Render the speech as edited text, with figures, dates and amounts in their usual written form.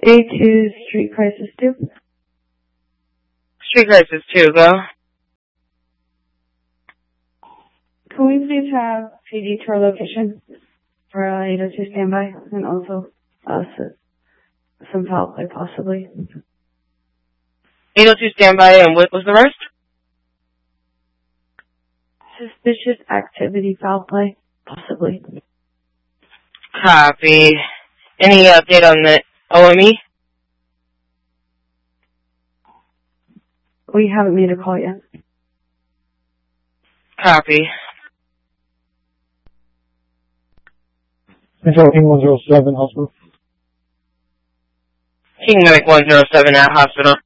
A2 Street Crisis 2. Street Crisis 2, go. Can we please have PD to our location for 802 standby and also some foul play possibly? 802 standby, and what was the rest? Suspicious activity, foul play, possibly. Copy. Any update on the OME? We haven't made a call yet. Copy. Control King 107, hospital. King Medic 107 at hospital.